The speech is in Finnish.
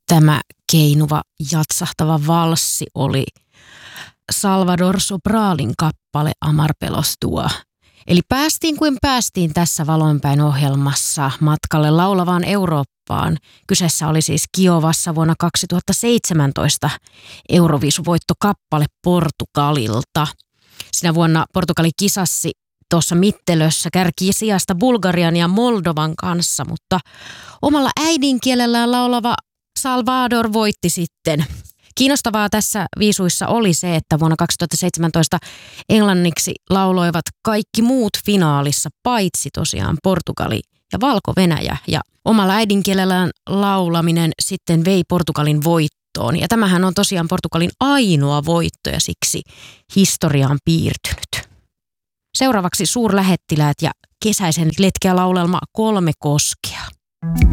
Tämä keinuva, jatsahtava valssi oli Salvador Sobralin kappale Amar Pelos Tua. Eli päästiin kuin päästiin tässä Valonpäin ohjelmassa matkalle laulavaan Eurooppaan. Kyseessä oli siis Kiovassa vuonna 2017 Euroviisuvoittokappale Portugalilta. Sinä vuonna Portugali kisasi tuossa mittelössä kärkisijasta Bulgarian ja Moldovan kanssa, mutta omalla äidinkielellään laulava Salvador voitti sitten. Kiinnostavaa tässä viisuissa oli se, että vuonna 2017 englanniksi lauloivat kaikki muut finaalissa, paitsi tosiaan Portugali ja Valko-Venäjä. Ja omalla äidinkielellään laulaminen sitten vei Portugalin voittoon. Ja tämähän on tosiaan Portugalin ainoa voitto ja siksi historiaan piirtynyt. Seuraavaksi suurlähettiläät ja kesäisen letkeä laulelma Kolme koskea.